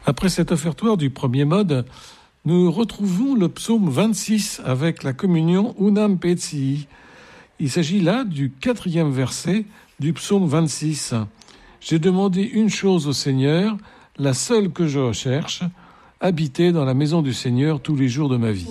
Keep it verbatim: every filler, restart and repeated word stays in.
Après cet offertoire du premier mode, nous retrouvons le psaume vingt-six avec la communion Unam Petsii. Il s'agit là du quatrième verset du psaume vingt-six. J'ai demandé une chose au Seigneur, la seule que je recherche, habiter dans la maison du Seigneur tous les jours de ma vie.